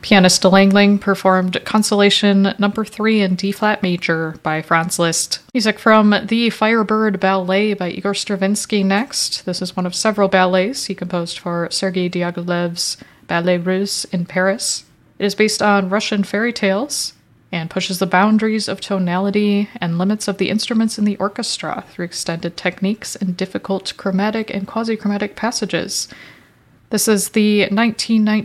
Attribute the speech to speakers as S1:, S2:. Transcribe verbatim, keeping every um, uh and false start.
S1: Pianist Langling performed Consolation Number three in D-flat major by Franz Liszt. Music from The Firebird Ballet by Igor Stravinsky next. This is one of several ballets he composed for Sergei Diaghilev's Ballet Russe in Paris. It is based on Russian fairy tales and pushes the boundaries of tonality and limits of the instruments in the orchestra through extended techniques and difficult chromatic and quasi-chromatic passages. This is the nineteen